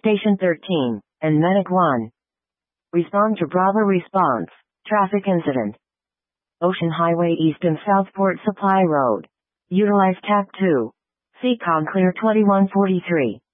Station 13, and Medic 1. Respond to Bravo response. Traffic incident. Ocean Highway East and Southport Supply Road. Utilize TAP 2. Seacon clear 2143.